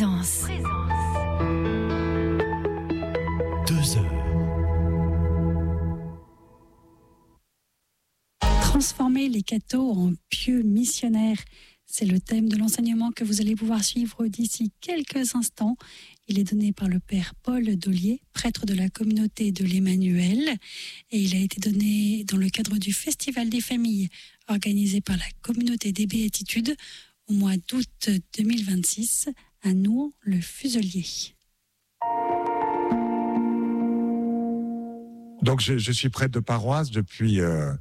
Présence. 2 heures. Transformer les cathos en pieux missionnaires. C'est le thème de l'enseignement que vous allez pouvoir suivre d'ici quelques instants. Il est donné par le père Paul Dollier, prêtre de la communauté de l'Emmanuel. Et il a été donné dans le cadre du Festival des familles organisé par la communauté des Béatitudes au mois d'août 2026 à Nouan-le-Fuselier. Donc je suis prêtre de paroisse depuis je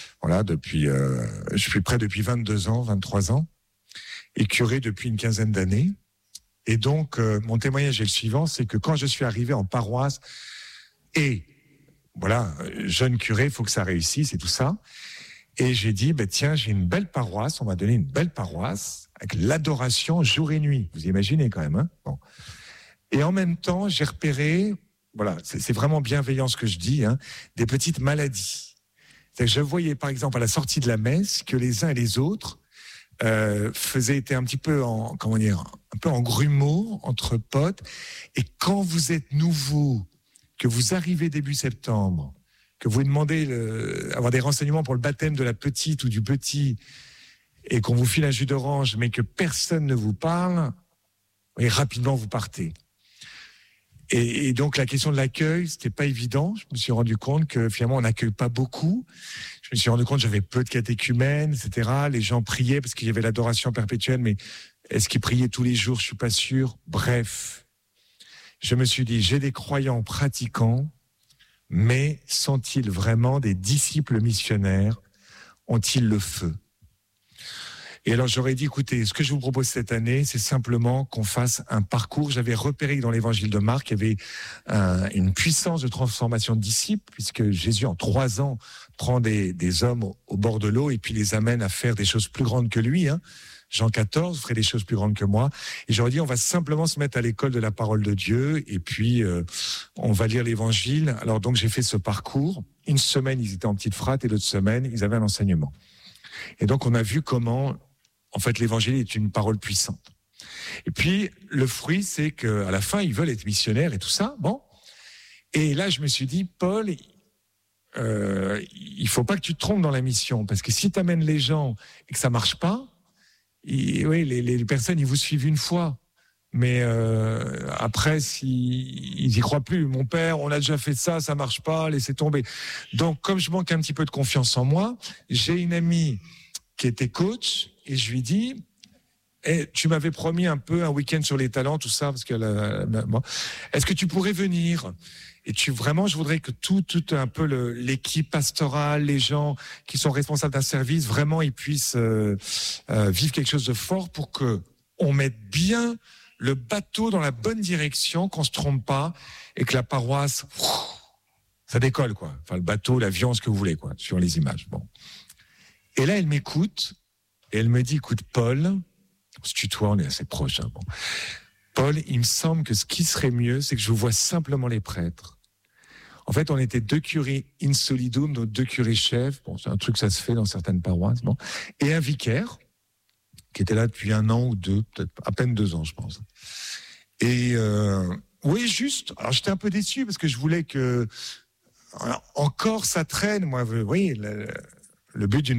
suis prêtre depuis 22 ans, 23 ans, et curé depuis une quinzaine d'années. Et donc mon témoignage est le suivant, c'est que quand je suis arrivé en paroisse, et voilà, jeune curé, il faut que ça réussisse et tout ça, et j'ai dit, tiens, j'ai une belle paroisse, on m'a donné une belle paroisse, avec l'adoration jour et nuit. Vous imaginez quand même, hein? Bon. Et en même temps, j'ai repéré, voilà, c'est vraiment bienveillant ce que je dis, hein, des petites maladies. C'est-à-dire que je voyais, par exemple, à la sortie de la messe, que les uns et les autres étaient un petit peu un peu en grumeaux entre potes. Et quand vous êtes nouveau, que vous arrivez début septembre, que vous demandez avoir des renseignements pour le baptême de la petite ou du petit, et qu'on vous file un jus d'orange, mais que personne ne vous parle, et rapidement vous partez. Et donc la question de l'accueil, c'était pas évident. Je me suis rendu compte que finalement on n'accueille pas beaucoup. Je me suis rendu compte que j'avais peu de catéchumènes, etc. Les gens priaient parce qu'il y avait l'adoration perpétuelle, mais est-ce qu'ils priaient tous les jours? Je suis pas sûr. Bref, je me suis dit, j'ai des croyants pratiquants, mais sont-ils vraiment des disciples missionnaires? Ont-ils le feu? Et alors j'aurais dit, écoutez, ce que je vous propose cette année, c'est simplement qu'on fasse un parcours. J'avais repéré que dans l'évangile de Marc, il y avait une puissance de transformation de disciples, puisque Jésus, en 3 ans, prend des hommes au bord de l'eau et puis les amène à faire des choses plus grandes que lui. Hein. Jean 14 ferait des choses plus grandes que moi. Et j'aurais dit, on va simplement se mettre à l'école de la parole de Dieu et puis on va lire l'évangile. Alors donc j'ai fait ce parcours. Une semaine, ils étaient en petite frate et l'autre semaine, ils avaient un enseignement. Et donc on a vu comment... En fait, l'évangile est une parole puissante. Et puis, le fruit, c'est qu'à la fin, ils veulent être missionnaires et tout ça. Bon. Et là, je me suis dit, Paul, il faut pas que tu te trompes dans la mission. Parce que si tu amènes les gens et que ça marche pas, les personnes, ils vous suivent une fois. Mais après, ils y croient plus. Mon père, on a déjà fait ça marche pas, laissez tomber. Donc, comme je manque un petit peu de confiance en moi, j'ai une amie qui était coach, et je lui dis, tu m'avais promis un week-end sur les talents, tout ça, parce que est-ce que tu pourrais venir? Et vraiment, je voudrais que tout un peu l'équipe pastorale, les gens qui sont responsables d'un service, vraiment, ils puissent vivre quelque chose de fort pour que on mette bien le bateau dans la bonne direction, qu'on se trompe pas, et que la paroisse, ça décolle, quoi. Enfin, le bateau, l'avion, ce que vous voulez, quoi, sur les images. Bon. Et là, elle m'écoute et elle me dit, écoute, Paul, on se tutoie, on est assez proches. Hein, bon. Paul, il me semble que ce qui serait mieux, c'est que je vois simplement les prêtres. En fait, on était 2 curés in solidum, nos 2 curés chefs. Bon, c'est un truc, ça se fait dans certaines paroisses. Bon. Et un vicaire, qui était là depuis 1 an ou 2, peut-être à peine 2 ans, je pense. Et oui, juste. Alors, j'étais un peu déçu parce que je voulais que... Alors, encore, ça traîne. Moi, vous voyez, le but d'une